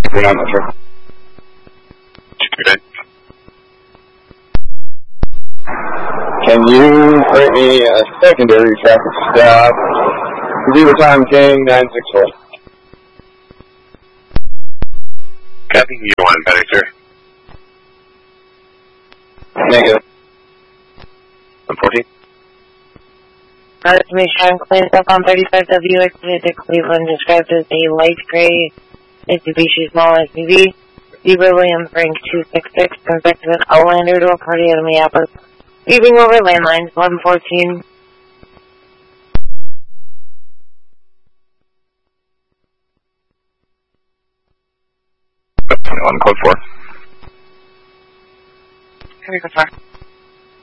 Yeah, I'm not sure. Can you create me a secondary traffic stop? 0 time King 964. Copy, you want better, sir? Negative. 114. Estimation on clean up on 35W exited to Cleveland, described as a light gray Mitsubishi small SUV. Zebra Williams rank 266, convicted with Outlander to a party out of Minneapolis. Leaving over landlines 114. On code 4. Here we go, 4.